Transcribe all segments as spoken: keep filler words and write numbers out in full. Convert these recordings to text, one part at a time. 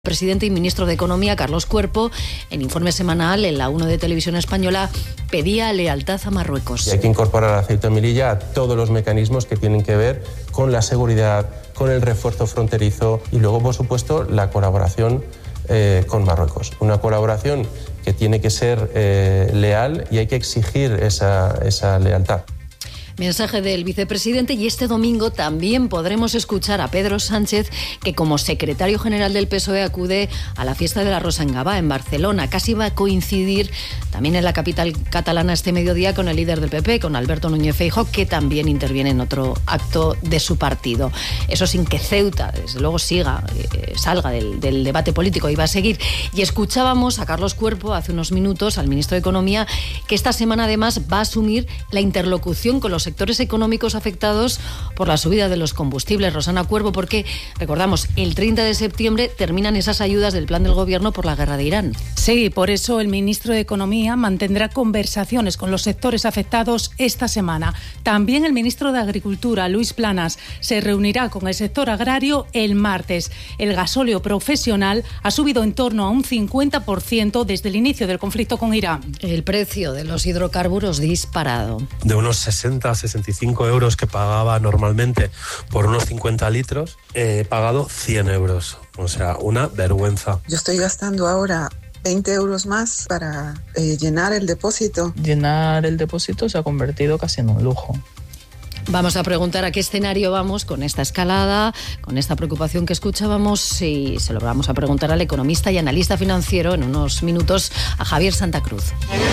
Presidente y ministro de Economía, Carlos Cuerpo, en informe semanal en la uno de Televisión Española, pedía lealtad a Marruecos. Y hay que incorporar a Ceuta y Melilla a todos los mecanismos que tienen que ver con la seguridad, con el refuerzo fronterizo y luego, por supuesto, la colaboración eh, con Marruecos. Una colaboración que tiene que ser eh, leal y hay que exigir esa, esa lealtad. Mensaje del vicepresidente, y este domingo también podremos escuchar a Pedro Sánchez, que como secretario general del P S O E acude a la fiesta de la Rosa en Gavà, en Barcelona. Casi va a coincidir también en la capital catalana este mediodía con el líder del P P, con Alberto Núñez Feijóo, que también interviene en otro acto de su partido. Eso sin que Ceuta, desde luego, siga, eh, salga del, del debate político y va a seguir. Y escuchábamos a Carlos Cuerpo hace unos minutos, al ministro de Economía, que esta semana además va a asumir la interlocución con los sectores económicos afectados por la subida de los combustibles. Rosana Cuervo, porque, recordamos, el treinta de septiembre terminan esas ayudas del plan del Gobierno por la guerra de Irán. Sí, por eso el ministro de Economía mantendrá conversaciones con los sectores afectados esta semana. También el ministro de Agricultura, Luis Planas, se reunirá con el sector agrario el martes. El gasóleo profesional ha subido en torno a un cincuenta por ciento desde el inicio del conflicto con Irán. El precio de los hidrocarburos disparado. De unos sesenta a sesenta y cinco euros que pagaba normalmente por unos cincuenta litros, he pagado cien euros. O sea, una vergüenza. Yo estoy gastando ahora veinte euros más para eh, llenar el depósito. Llenar el depósito se ha convertido casi en un lujo. Vamos a preguntar a qué escenario vamos con esta escalada, con esta preocupación que escuchábamos, y se lo vamos a preguntar al economista y analista financiero en unos minutos, a Javier Santa Cruz.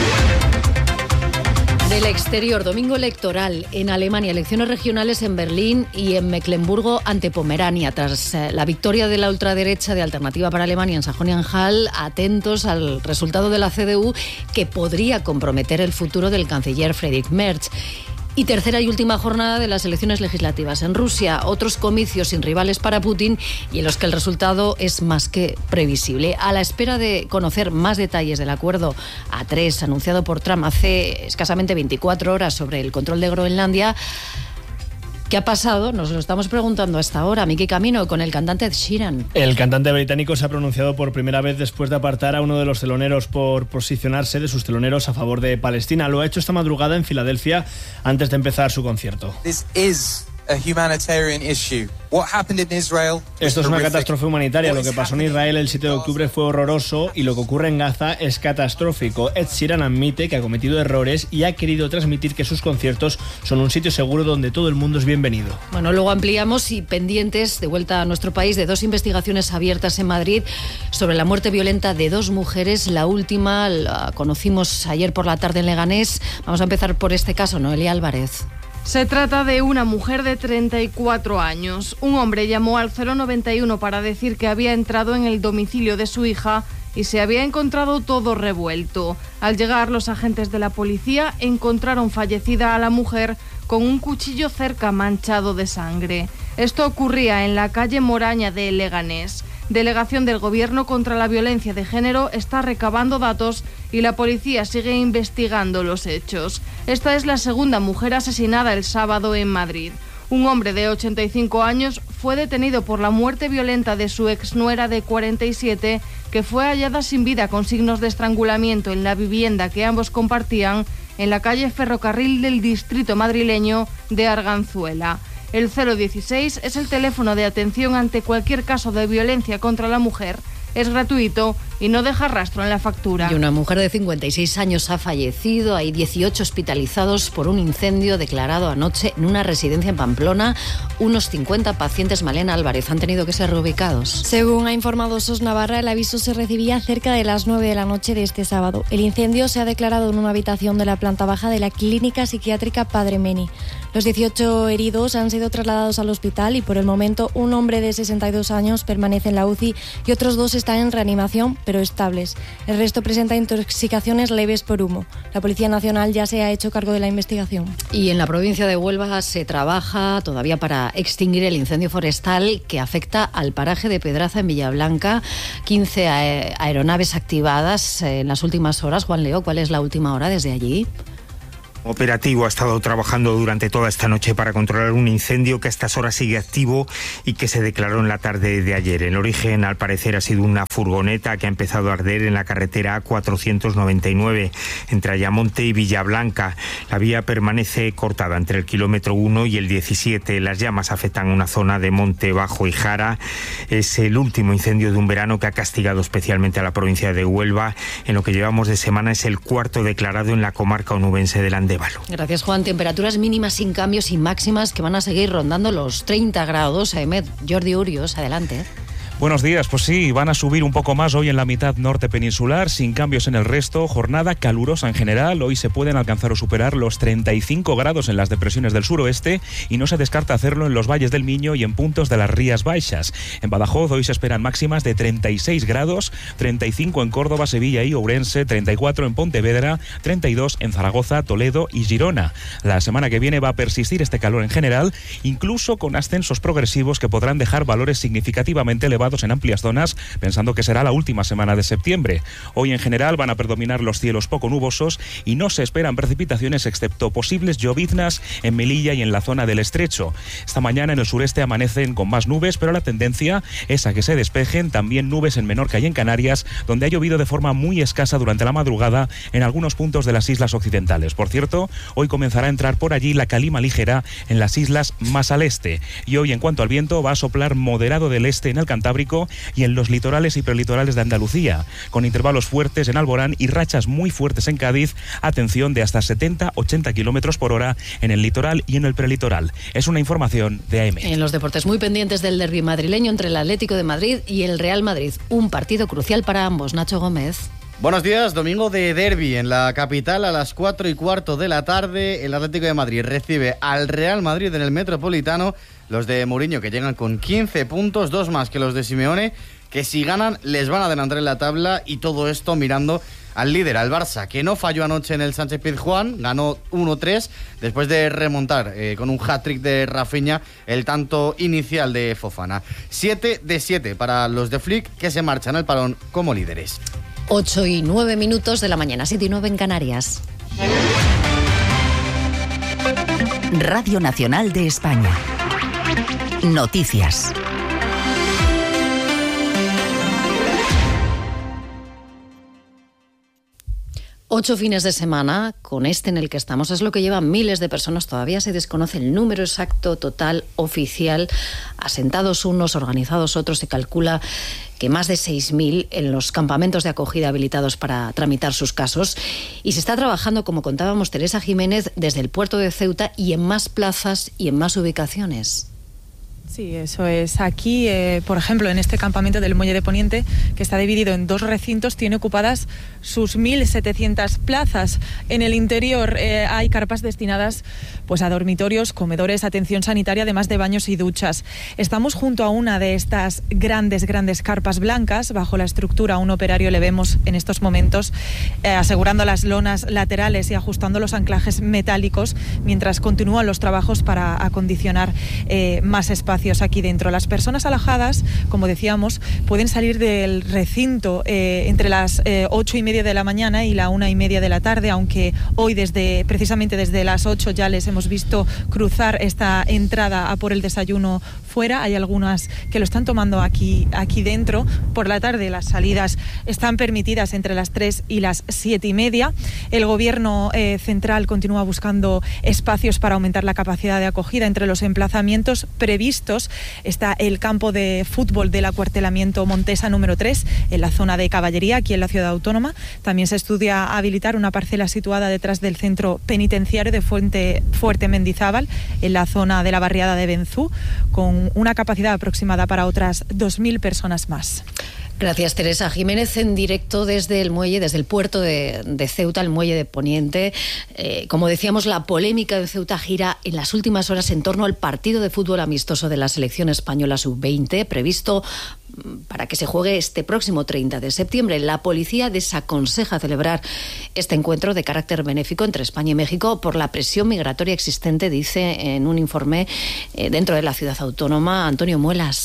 Del exterior, domingo electoral en Alemania, elecciones regionales en Berlín y en Mecklemburgo ante Pomerania. Tras eh, la victoria de la ultraderecha de Alternativa para Alemania en Sajonia-Anhalt, atentos al resultado de la C D U, que podría comprometer el futuro del canciller Friedrich Merz. Y tercera y última jornada de las elecciones legislativas en Rusia, otros comicios sin rivales para Putin y en los que el resultado es más que previsible. A la espera de conocer más detalles del acuerdo A tres anunciado por Trump hace escasamente veinticuatro horas sobre el control de Groenlandia, ¿qué ha pasado? Nos lo estamos preguntando hasta ahora. Miki Camino, con el cantante Ed Sheeran. El cantante británico se ha pronunciado por primera vez después de apartar a uno de los teloneros por posicionarse de sus teloneros a favor de Palestina. Lo ha hecho esta madrugada en Filadelfia antes de empezar su concierto. This is a humanitarian issue. What happened in Israel? Esto es una catástrofe humanitaria. Lo que pasó en Israel el siete de octubre fue horroroso y lo que ocurre en Gaza es catastrófico. Ed Sheeran admite que ha cometido errores y ha querido transmitir que sus conciertos son un sitio seguro donde todo el mundo es bienvenido. Bueno, luego ampliamos, y pendientes, de vuelta a nuestro país, de dos investigaciones abiertas en Madrid sobre la muerte violenta de dos mujeres. La última la conocimos ayer por la tarde en Leganés. Vamos a empezar por este caso, Noelia Álvarez. Se trata de una mujer de treinta y cuatro años. Un hombre llamó al cero noventa y uno para decir que había entrado en el domicilio de su hija y se había encontrado todo revuelto. Al llegar, los agentes de la policía encontraron fallecida a la mujer con un cuchillo cerca manchado de sangre. Esto ocurría en la calle Moraña de Leganés. Delegación del Gobierno contra la Violencia de Género está recabando datos y la policía sigue investigando los hechos. Esta es la segunda mujer asesinada el sábado en Madrid. Un hombre de ochenta y cinco años fue detenido por la muerte violenta de su exnuera de cuarenta y siete, que fue hallada sin vida con signos de estrangulamiento en la vivienda que ambos compartían en la calle Ferrocarril del distrito madrileño de Arganzuela. El cero dieciséis es el teléfono de atención ante cualquier caso de violencia contra la mujer. Es gratuito y no deja rastro en la factura. Y una mujer de cincuenta y seis años ha fallecido. Hay dieciocho hospitalizados por un incendio declarado anoche en una residencia en Pamplona. Unos cincuenta pacientes, Malena Álvarez, han tenido que ser reubicados. Según ha informado SOS Navarra, el aviso se recibía cerca de las nueve de la noche de este sábado. El incendio se ha declarado en una habitación de la planta baja de la Clínica Psiquiátrica Padre Meni. Los dieciocho heridos han sido trasladados al hospital y por el momento un hombre de sesenta y dos años permanece en la U C I y otros dos están en reanimación pero estables. El resto presenta intoxicaciones leves por humo. La Policía Nacional ya se ha hecho cargo de la investigación. Y en la provincia de Huelva se trabaja todavía para extinguir el incendio forestal que afecta al paraje de Pedraza en Villablanca. quince aeronaves activadas en las últimas horas. Juan Leo, ¿cuál es la última hora desde allí? Operativo ha estado trabajando durante toda esta noche para controlar un incendio que a estas horas sigue activo y que se declaró en la tarde de ayer. El origen, al parecer, ha sido una furgoneta que ha empezado a arder en la carretera A cuatrocientos noventa y nueve entre Ayamonte y Villablanca. La vía permanece cortada entre el kilómetro uno y el diecisiete. Las llamas afectan una zona de Monte Bajo y Jara. Es el último incendio de un verano que ha castigado especialmente a la provincia de Huelva. En lo que llevamos de semana es el cuarto declarado en la comarca onubense del Andévalo. Gracias, Juan. Temperaturas mínimas sin cambios y máximas que van a seguir rondando los treinta grados. Ahmed, Jordi Urios, adelante. Buenos días, pues sí, van a subir un poco más hoy en la mitad norte peninsular, sin cambios en el resto, jornada calurosa en general, hoy se pueden alcanzar o superar los treinta y cinco grados en las depresiones del suroeste y no se descarta hacerlo en los valles del Miño y en puntos de las Rías Baixas. En Badajoz hoy se esperan máximas de treinta y seis grados, treinta y cinco en Córdoba, Sevilla y Ourense, treinta y cuatro en Pontevedra, treinta y dos en Zaragoza, Toledo y Girona. La semana que viene va a persistir este calor en general, incluso con ascensos progresivos que podrán dejar valores significativamente elevados en amplias zonas, pensando que será la última semana de septiembre. Hoy en general van a predominar los cielos poco nubosos y no se esperan precipitaciones excepto posibles lloviznas en Melilla y en la zona del Estrecho. Esta mañana en el sureste amanecen con más nubes, pero la tendencia es a que se despejen también nubes en Menorca y en Canarias, donde ha llovido de forma muy escasa durante la madrugada en algunos puntos de las islas occidentales. Por cierto, hoy comenzará a entrar por allí la calima ligera en las islas más al este. Y hoy, en cuanto al viento, va a soplar moderado del este en el Cantábrico y en los litorales y prelitorales de Andalucía, con intervalos fuertes en Alborán y rachas muy fuertes en Cádiz, atención de hasta setenta a ochenta kilómetros por hora en el litoral y en el prelitoral. Es una información de A M. En los deportes, muy pendientes del derbi madrileño entre el Atlético de Madrid y el Real Madrid, un partido crucial para ambos. Nacho Gómez. Buenos días, domingo de derbi en la capital a las cuatro y cuarto de la tarde. El Atlético de Madrid recibe al Real Madrid en el Metropolitano. Los de Mourinho, que llegan con quince puntos, dos más que los de Simeone, que si ganan les van a adelantar en la tabla, y todo esto mirando al líder, al Barça, que no falló anoche en el Sánchez Pizjuán, ganó uno tres después de remontar eh, con un hat-trick de Rafinha el tanto inicial de Fofana. siete de siete para los de Flick, que se marchan al parón como líderes. ocho y nueve minutos de la mañana, siete y nueve en Canarias. Radio Nacional de España. Noticias. Ocho fines de semana, con este en el que estamos, es lo que llevan miles de personas. Todavía se desconoce el número exacto, total, oficial. Asentados unos, organizados otros. Se calcula que más de seis mil en los campamentos de acogida habilitados para tramitar sus casos. Y se está trabajando, como contábamos Teresa Jiménez, desde el puerto de Ceuta y en más plazas y en más ubicaciones. Sí, eso es. Aquí, eh, por ejemplo, en este campamento del Muelle de Poniente, que está dividido en dos recintos, tiene ocupadas sus mil setecientas plazas. En el interior eh, hay carpas destinadas pues, a dormitorios, comedores, atención sanitaria, además de baños y duchas. Estamos junto a una de estas grandes, grandes carpas blancas. Bajo la estructura, a un operario le vemos en estos momentos eh, asegurando las lonas laterales y ajustando los anclajes metálicos, mientras continúan los trabajos para acondicionar eh, más espacios aquí dentro. Las personas alojadas, como decíamos, pueden salir del recinto eh, entre las eh, ocho y media de la mañana y la una y media de la tarde, aunque hoy desde precisamente desde las ocho ya les hemos visto cruzar esta entrada a por el desayuno fuera. Hay algunas que lo están tomando aquí, aquí dentro. Por la tarde las salidas están permitidas entre las tres y las siete y media. El gobierno eh, central continúa buscando espacios para aumentar la capacidad de acogida. Entre los emplazamientos previstos está el campo de fútbol del acuartelamiento Montesa número tres, en la zona de Caballería, aquí en la ciudad autónoma. También se estudia habilitar una parcela situada detrás del centro penitenciario de Fuente, Fuerte Mendizábal, en la zona de la barriada de Benzú, con una capacidad aproximada para otras dos mil personas más. Gracias, Teresa Jiménez, en directo desde el muelle, desde el puerto de, de Ceuta, el muelle de Poniente. Eh, como decíamos, la polémica de Ceuta gira en las últimas horas en torno al partido de fútbol amistoso de la selección española sub veinte, previsto para que se juegue este próximo treinta de septiembre. La policía desaconseja celebrar este encuentro de carácter benéfico entre España y México por la presión migratoria existente, dice en un informe eh, dentro de la ciudad autónoma. Antonio Muelas.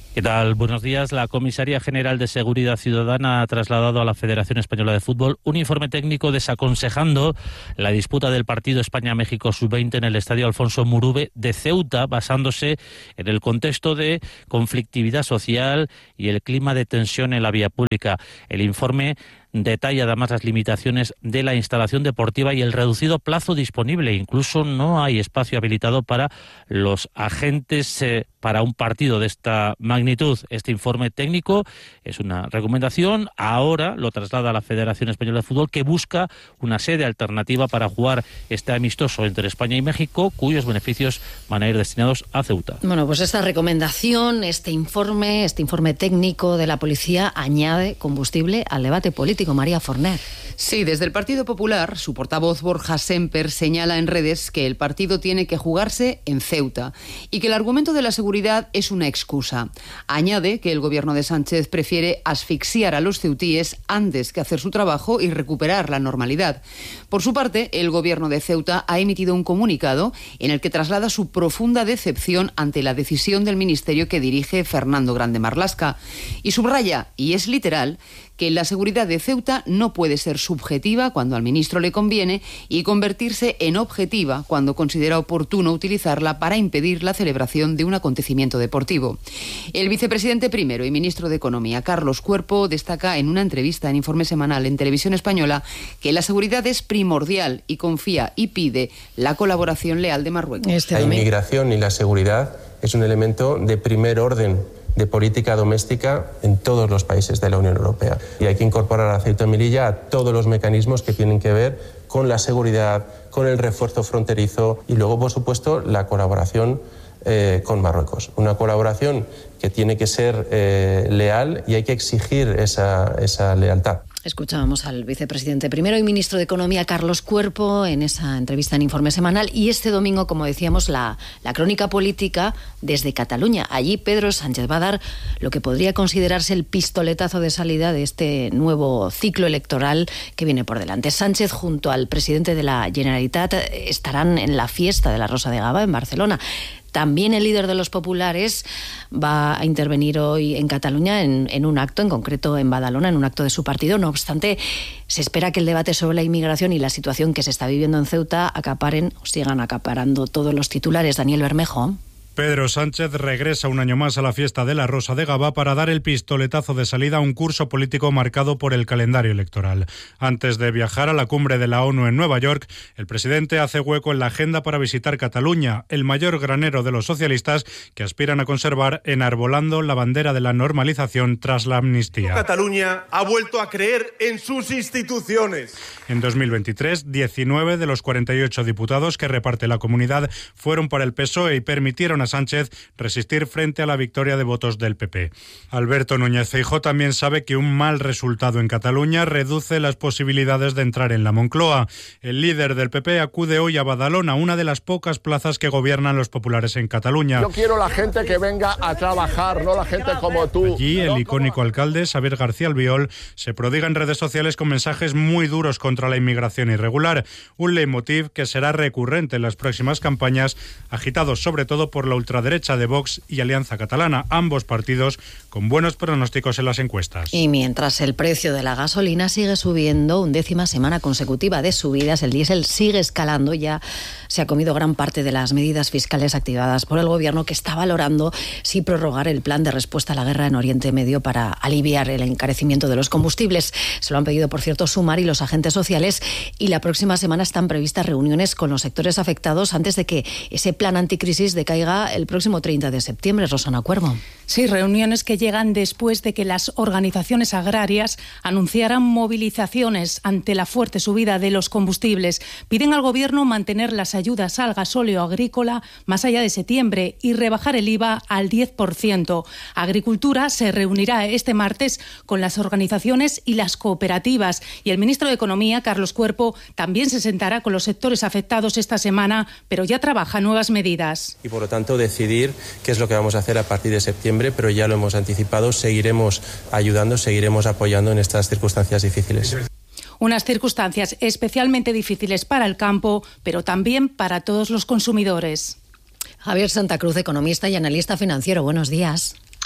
¿Qué tal? Buenos días. La Comisaría General de Seguridad Ciudadana ha trasladado a la Federación Española de Fútbol un informe técnico desaconsejando la disputa del partido España-México sub veinte en el Estadio Alfonso Murube de Ceuta, basándose en el contexto de conflictividad social y el clima de tensión en la vía pública. El informe detalla además las limitaciones de la instalación deportiva y el reducido plazo disponible. Incluso no hay espacio habilitado para los agentes eh, para un partido de esta magnitud. Este informe técnico es una recomendación. Ahora lo traslada a la Federación Española de Fútbol, que busca una sede alternativa para jugar este amistoso entre España y México, cuyos beneficios van a ir destinados a Ceuta. Bueno, pues esta recomendación, este informe, este informe técnico de la policía añade combustible al debate político. María Forner. Sí, desde el Partido Popular, su portavoz Borja Semper señala en redes que el partido tiene que jugarse en Ceuta y que el argumento de la seguridad es una excusa. Añade que el gobierno de Sánchez prefiere asfixiar a los ceutíes antes que hacer su trabajo y recuperar la normalidad. Por su parte, el gobierno de Ceuta ha emitido un comunicado en el que traslada su profunda decepción ante la decisión del ministerio que dirige Fernando Grande Marlaska y subraya, y es literal, que la seguridad de Ceuta no puede ser subjetiva cuando al ministro le conviene y convertirse en objetiva cuando considera oportuno utilizarla para impedir la celebración de un acontecimiento deportivo. El vicepresidente primero y ministro de Economía, Carlos Cuerpo, destaca en una entrevista en Informe Semanal en Televisión Española que la seguridad es primordial y confía y pide la colaboración leal de Marruecos. Este la inmigración y la seguridad es un elemento de primer orden de política doméstica en todos los países de la Unión Europea. Y hay que incorporar a Ceuta y Melilla a todos los mecanismos que tienen que ver con la seguridad, con el refuerzo fronterizo y luego, por supuesto, la colaboración eh, con Marruecos. Una colaboración que tiene que ser eh, leal y hay que exigir esa, esa lealtad. Escuchábamos al vicepresidente primero y ministro de Economía, Carlos Cuerpo, en esa entrevista en Informe Semanal. Y este domingo, como decíamos, la, la crónica política desde Cataluña. Allí Pedro Sánchez va a dar lo que podría considerarse el pistoletazo de salida de este nuevo ciclo electoral que viene por delante. Sánchez, junto al presidente de la Generalitat, estarán en la fiesta de la Rosa de Gavà en Barcelona. También el líder de los populares va a intervenir hoy en Cataluña en, en un acto, en concreto en Badalona, en un acto de su partido. No obstante, se espera que el debate sobre la inmigración y la situación que se está viviendo en Ceuta acaparen o sigan acaparando todos los titulares. Daniel Bermejo. Pedro Sánchez regresa un año más a la fiesta de la Rosa de Gavà para dar el pistoletazo de salida a un curso político marcado por el calendario electoral. Antes de viajar a la cumbre de la ONU en Nueva York, el presidente hace hueco en la agenda para visitar Cataluña, el mayor granero de los socialistas que aspiran a conservar enarbolando la bandera de la normalización tras la amnistía. Cataluña ha vuelto a creer en sus instituciones. En dos mil veintitrés, diecinueve de los cuarenta y ocho diputados que reparte la comunidad fueron para el P S O E y permitieron a Sánchez resistir frente a la victoria de votos del P P. Alberto Núñez Feijóo también sabe que un mal resultado en Cataluña reduce las posibilidades de entrar en la Moncloa. El líder del P P acude hoy a Badalona, una de las pocas plazas que gobiernan los populares en Cataluña. Yo quiero la gente que venga a trabajar, no la gente como tú. Allí el icónico alcalde, Xavier García Albiol, se prodiga en redes sociales con mensajes muy duros contra la inmigración irregular, un leitmotiv que será recurrente en las próximas campañas, agitados sobre todo por la ultraderecha de Vox y Alianza Catalana, ambos partidos con buenos pronósticos en las encuestas. Y mientras el precio de la gasolina sigue subiendo, undécima semana consecutiva de subidas, el diésel sigue escalando. Ya se ha comido gran parte de las medidas fiscales activadas por el gobierno, que está valorando si prorrogar el plan de respuesta a la guerra en Oriente Medio para aliviar el encarecimiento de los combustibles. Se lo han pedido, por cierto, Sumar y los agentes sociales, y la próxima semana están previstas reuniones con los sectores afectados antes de que ese plan anticrisis decaiga el próximo treinta de septiembre. Rosana Cuervo. Sí, reuniones que llegan después de que las organizaciones agrarias anunciaran movilizaciones ante la fuerte subida de los combustibles. Piden al Gobierno mantener las ayudas al gasóleo agrícola más allá de septiembre y rebajar el I V A al diez por ciento. Agricultura se reunirá este martes con las organizaciones y las cooperativas, y el ministro de Economía, Carlos Cuerpo, también se sentará con los sectores afectados esta semana, pero ya trabaja nuevas medidas. Y por lo tanto decidir qué es lo que vamos a hacer a partir de septiembre, pero ya lo hemos anticipado, seguiremos ayudando, seguiremos apoyando en estas circunstancias difíciles. Unas circunstancias especialmente difíciles para el campo, pero también para todos los consumidores. Javier Santa Cruz, economista y analista financiero, buenos días.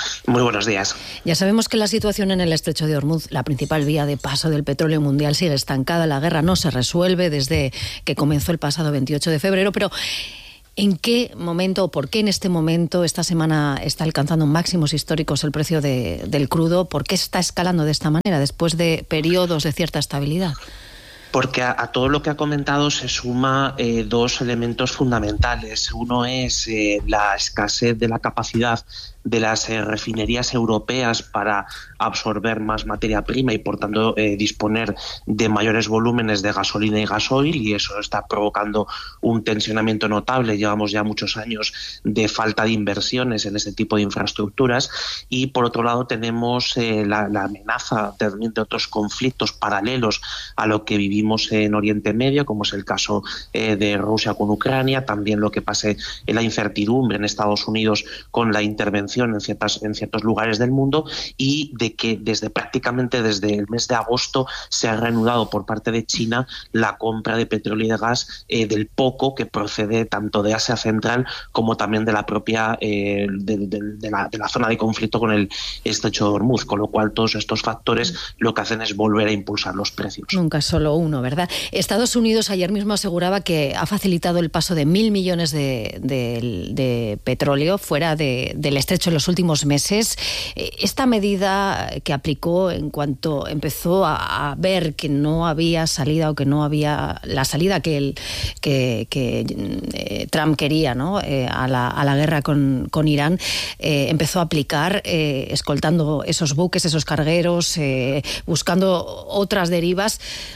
Muy buenos días. Ya sabemos que la situación en el estrecho de Hormuz, la principal vía de paso del petróleo mundial, sigue estancada. La guerra no se resuelve desde que comenzó el pasado veintiocho de febrero, pero ¿en qué momento o por qué en este momento, esta semana, está alcanzando máximos históricos el precio de, del crudo? ¿Por qué está escalando de esta manera después de periodos de cierta estabilidad? Porque a, a todo lo que ha comentado se suma eh, dos elementos fundamentales. Uno es eh, la escasez de la capacidad de las eh, refinerías europeas para absorber más materia prima y por tanto eh, disponer de mayores volúmenes de gasolina y gasoil, y eso está provocando un tensionamiento notable. Llevamos ya muchos años de falta de inversiones en este tipo de infraestructuras, y por otro lado tenemos eh, la, la amenaza de, de otros conflictos paralelos a lo que vivimos en Oriente Medio, como es el caso eh, de Rusia con Ucrania, también lo que pase en la incertidumbre en Estados Unidos con la intervención en, ciertas, en ciertos lugares del mundo, y de que desde prácticamente desde el mes de agosto se ha reanudado por parte de China la compra de petróleo y de gas, eh, del poco que procede tanto de Asia Central como también de la propia eh, de, de, de, la, de la zona de conflicto con el estrecho de Hormuz, con lo cual todos estos factores lo que hacen es volver a impulsar los precios. Nunca solo uno, ¿verdad? Estados Unidos ayer mismo aseguraba que ha facilitado el paso de mil millones de, de, de petróleo fuera de, del estrecho en los últimos meses. Esta medida que aplicó en cuanto empezó a, a ver que no había salida o que no había la salida que, el, que, que eh, Trump quería, ¿no? eh, a, la, a la guerra con, con Irán, eh, empezó a aplicar eh, escoltando esos buques, esos cargueros, eh, buscando otras derivas.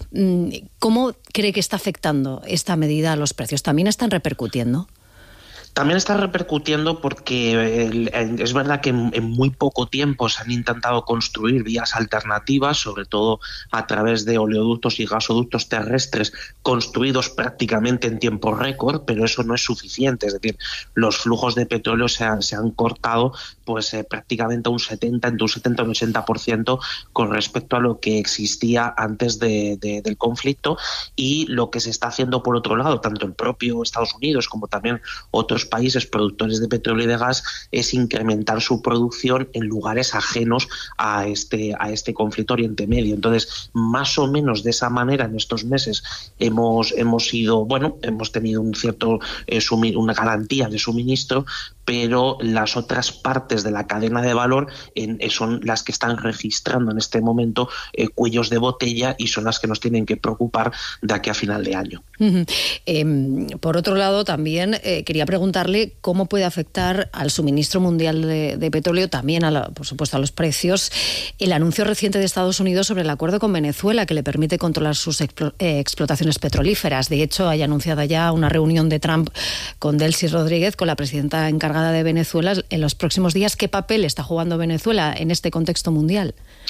¿Cómo cree que está afectando esta medida a los precios? ¿También están repercutiendo? También está repercutiendo porque es verdad que en muy poco tiempo se han intentado construir vías alternativas, sobre todo a través de oleoductos y gasoductos terrestres construidos prácticamente en tiempo récord, pero eso no es suficiente. Es decir, los flujos de petróleo se han, se han cortado pues eh, prácticamente a un setenta, entre un setenta y un ochenta por ciento con respecto a lo que existía antes de, de, del conflicto, y lo que se está haciendo por otro lado, tanto el propio Estados Unidos como también otros países productores de petróleo y de gas, es incrementar su producción en lugares ajenos a este, a este conflicto Oriente Medio. Entonces, más o menos de esa manera en estos meses hemos, hemos ido, bueno, hemos tenido un cierto, eh, sumi- una garantía de suministro, pero las otras partes de la cadena de valor en, son las que están registrando en este momento eh, cuellos de botella, y son las que nos tienen que preocupar de aquí a final de año. Uh-huh. Eh, por otro lado, también eh, quería preguntarle cómo puede afectar al suministro mundial de, de petróleo, también, a la, por supuesto, a los precios, el anuncio reciente de Estados Unidos sobre el acuerdo con Venezuela, que le permite controlar sus explo- eh, explotaciones petrolíferas. De hecho, hay anunciada ya una reunión de Trump con Delcy Rodríguez, con la presidenta encargada de Venezuela, en los próximos días. ¿Qué papel está jugando Venezuela en este contexto mundial?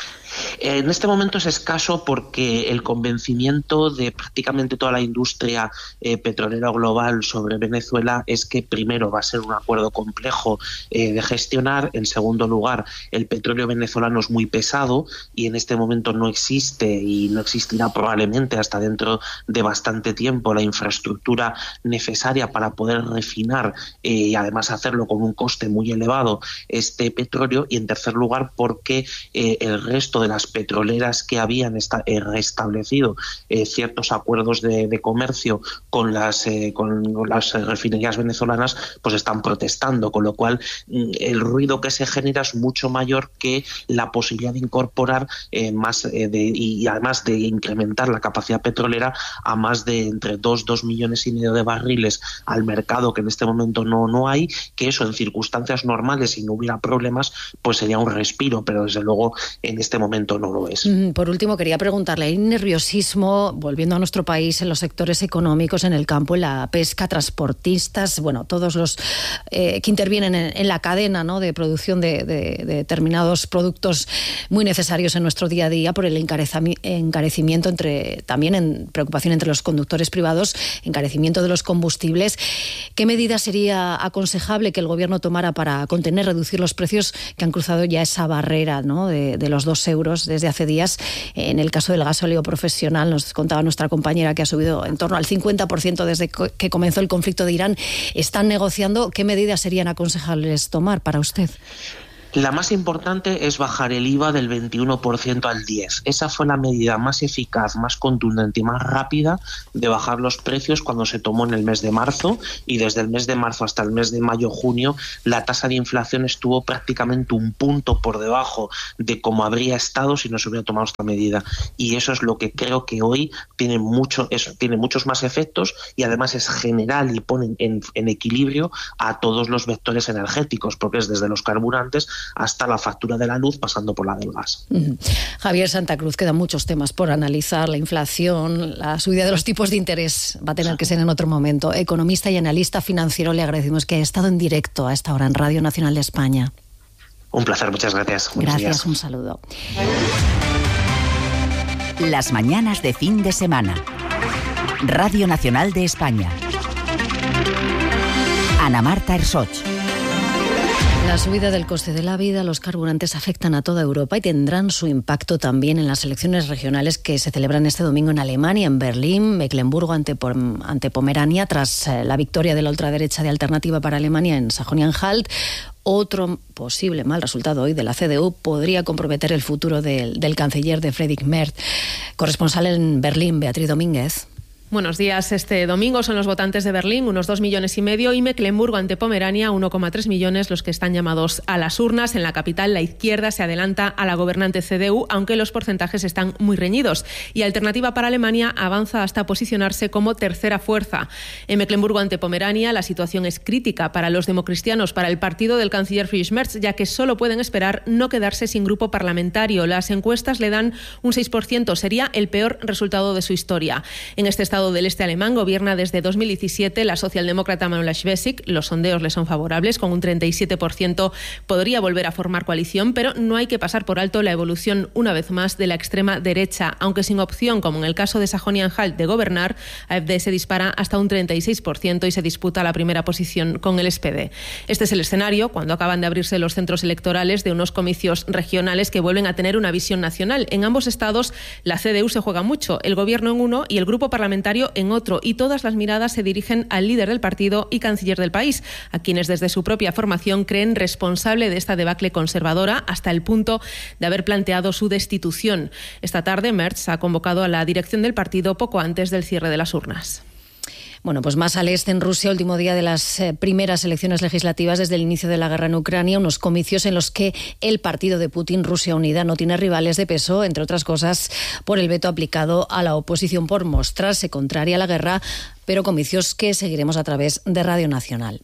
En este momento es escaso porque el convencimiento de prácticamente toda la industria eh, petrolera global sobre Venezuela es que, primero, va a ser un acuerdo complejo eh, de gestionar. En segundo lugar, el petróleo venezolano es muy pesado y en este momento no existe y no existirá probablemente hasta dentro de bastante tiempo la infraestructura necesaria para poder refinar eh, y además hacerlo con un coste muy elevado este petróleo. Y en tercer lugar, porque eh, el resto de las petroleras que habían esta, eh, restablecido eh, ciertos acuerdos de, de comercio con las eh, con las refinerías venezolanas, pues están protestando, con lo cual mm, el ruido que se genera es mucho mayor que la posibilidad de incorporar eh, más eh, de, y además de incrementar la capacidad petrolera a más de entre dos, dos millones y medio de barriles al mercado, que en este momento no, no hay, que eso en circunstancias normales, si no hubiera problemas, pues sería un respiro, pero desde luego en este momento no lo es. Por último, quería preguntarle, ¿hay nerviosismo, volviendo a nuestro país, en los sectores económicos, en el campo, en la pesca, transportistas, bueno, todos los eh, que intervienen en, en la cadena, ¿no?, de producción de, de, de determinados productos muy necesarios en nuestro día a día, por el encarecimiento, entre también en preocupación entre los conductores privados, encarecimiento de los combustibles? ¿Qué medida sería aconsejable que el gobierno tomara para contener, reducir los precios que han cruzado ya esa barrera, ¿no?, de, de los dos euros desde hace días? En el caso del gasóleo profesional, nos contaba nuestra compañera que ha subido en torno al cincuenta por ciento desde que comenzó el conflicto de Irán. ¿Están negociando? ¿Qué medidas serían aconsejables tomar para usted? La más importante es bajar el I V A del veintiuno por ciento al diez por ciento. Esa fue la medida más eficaz, más contundente y más rápida de bajar los precios cuando se tomó en el mes de marzo, y desde el mes de marzo hasta el mes de mayo-junio la tasa de inflación estuvo prácticamente un punto por debajo de cómo habría estado si no se hubiera tomado esta medida. Y eso es lo que creo que hoy tiene, mucho, eso, tiene muchos más efectos, y además es general y pone en, en equilibrio a todos los vectores energéticos, porque es desde los carburantes hasta la factura de la luz, pasando por la del gas. Uh-huh. Javier Santa Cruz, quedan muchos temas por analizar, la inflación, la subida de los tipos de interés va a tener que ser en otro momento. Economista y analista financiero, le agradecemos que haya estado en directo a esta hora en Radio Nacional de España. Un placer, muchas gracias. Gracias, días. Un saludo. Las mañanas de fin de semana. Radio Nacional de España. Ana Marta Ersoch. La subida del coste de la vida, los carburantes afectan a toda Europa y tendrán su impacto también en las elecciones regionales que se celebran este domingo en Alemania, en Berlín, Mecklemburgo ante, ante Pomerania, tras la victoria de la ultraderecha de Alternativa para Alemania en Sajonia-Anhalt. Otro posible mal resultado hoy de la C D U podría comprometer el futuro del, del canciller de Friedrich Merz. Corresponsal en Berlín, Beatriz Domínguez. Buenos días. Este domingo son los votantes de Berlín, unos dos millones y medio, y Mecklemburgo ante Pomerania, uno coma tres millones, los que están llamados a las urnas. En la capital, la izquierda se adelanta a la gobernante C D U, aunque los porcentajes están muy reñidos. Y Alternativa para Alemania avanza hasta posicionarse como tercera fuerza. En Mecklemburgo ante Pomerania, la situación es crítica para los democristianos, para el partido del canciller Friedrich Merz, ya que solo pueden esperar no quedarse sin grupo parlamentario. Las encuestas le dan un seis por ciento, sería el peor resultado de su historia. En este estado del este alemán gobierna desde dos mil diecisiete la socialdemócrata Manuela Schwesig. Los sondeos le son favorables, con un treinta y siete por ciento podría volver a formar coalición, pero no hay que pasar por alto la evolución, una vez más, de la extrema derecha. Aunque sin opción, como en el caso de Sajonia-Anhalt, de gobernar, A F D se dispara hasta un treinta y seis por ciento y se disputa la primera posición con el S P D. Este es el escenario cuando acaban de abrirse los centros electorales de unos comicios regionales que vuelven a tener una visión nacional. En ambos estados la C D U se juega mucho, el gobierno en uno y el grupo parlamentario en otro, y todas las miradas se dirigen al líder del partido y canciller del país, a quienes desde su propia formación creen responsable de esta debacle conservadora, hasta el punto de haber planteado su destitución. Esta tarde Merz ha convocado a la dirección del partido poco antes del cierre de las urnas. Bueno, pues más al este, en Rusia, último día de las eh, primeras elecciones legislativas desde el inicio de la guerra en Ucrania, unos comicios en los que el partido de Putin, Rusia Unida, no tiene rivales de peso, entre otras cosas, por el veto aplicado a la oposición por mostrarse contraria a la guerra, pero comicios que seguiremos a través de Radio Nacional.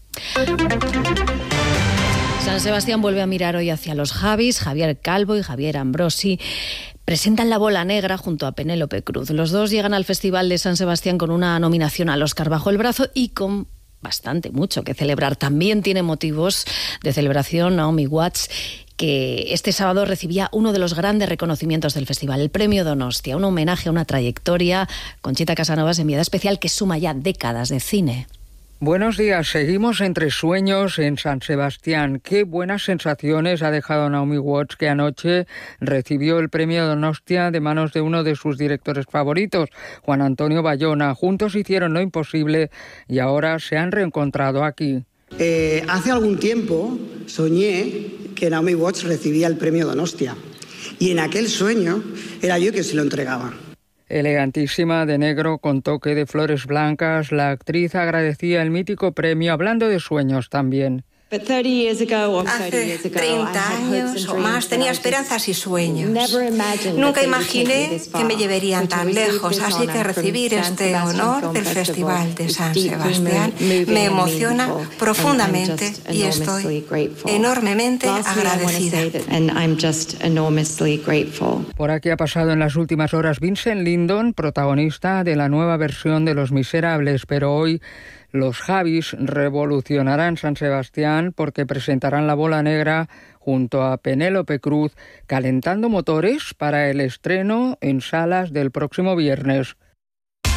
San Sebastián vuelve a mirar hoy hacia los Javis. Javier Calvo y Javier Ambrosi presentan La Bola Negra junto a Penélope Cruz. Los dos llegan al Festival de San Sebastián con una nominación al Oscar bajo el brazo y con bastante, mucho que celebrar. También tiene motivos de celebración Naomi Watts, que este sábado recibía uno de los grandes reconocimientos del festival, el Premio Donostia, un homenaje a una trayectoria. Conchita Casanovas, enviada especial, que suma ya décadas de cine. Buenos días, seguimos entre sueños en San Sebastián. Qué buenas sensaciones ha dejado Naomi Watts, que anoche recibió el premio Donostia de manos de uno de sus directores favoritos, Juan Antonio Bayona. Juntos hicieron lo imposible y ahora se han reencontrado aquí. Eh, hace algún tiempo soñé que Naomi Watts recibía el premio Donostia y en aquel sueño era yo quien se lo entregaba. Elegantísima de negro con toque de flores blancas, la actriz agradecía el mítico premio, hablando de sueños también. Hace treinta años o más tenía esperanzas y sueños. Nunca imaginé que me llevarían tan lejos, así que recibir este honor del Festival de San Sebastián me emociona profundamente y estoy enormemente agradecida. Por aquí ha pasado en las últimas horas Vincent Lindon, protagonista de la nueva versión de Los Miserables, pero hoy los Javis revolucionarán San Sebastián porque presentarán La Bola Negra junto a Penélope Cruz, calentando motores para el estreno en salas del próximo viernes.